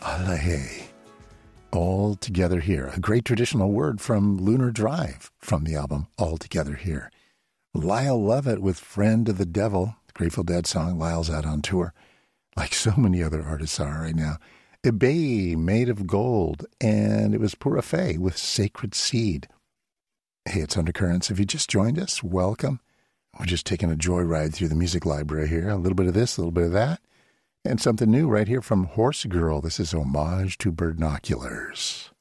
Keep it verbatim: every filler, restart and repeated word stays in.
Alahe. All Together Here, a great traditional word from Lunar Drive from the album All Together Here. Lyle Lovett with Friend of the Devil, the Grateful Dead song. Lyle's out on tour, like so many other artists are right now. Ebay, Made of Gold, and it was Pura Fé with Sacred Seed. Hey, it's Undercurrents. If you just joined us, welcome. We're just taking a joyride through the music library here. A little bit of this, a little bit of that. And something new right here from Horse Girl. This is Homage to Binoculars.